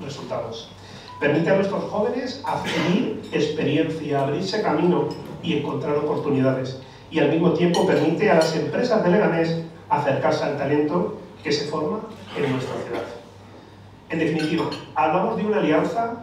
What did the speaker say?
resultados. Permite a nuestros jóvenes adquirir experiencia, abrirse camino y encontrar oportunidades. Y al mismo tiempo permite a las empresas de Leganés acercarse al talento que se forma en nuestra ciudad. En definitiva, hablamos de una alianza